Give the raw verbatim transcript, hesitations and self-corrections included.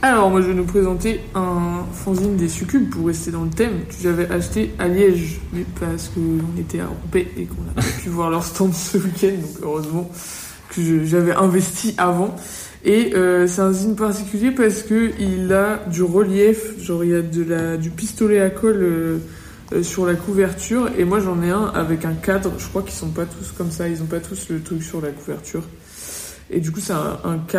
Alors, moi, je vais nous présenter un fanzine des Succubes pour rester dans le thème que j'avais acheté à Liège, mais parce qu'on était à Roubaix et qu'on n'a pas pu voir leur stand ce week-end, donc heureusement que je, j'avais investi avant. Et euh, c'est un zine particulier parce que il a du relief, genre il y a de la du pistolet à colle euh, euh, sur la couverture, et moi j'en ai un avec un cadre. Je crois qu'ils sont pas tous comme ça, ils ont pas tous le truc sur la couverture. Et du coup c'est un, un cadre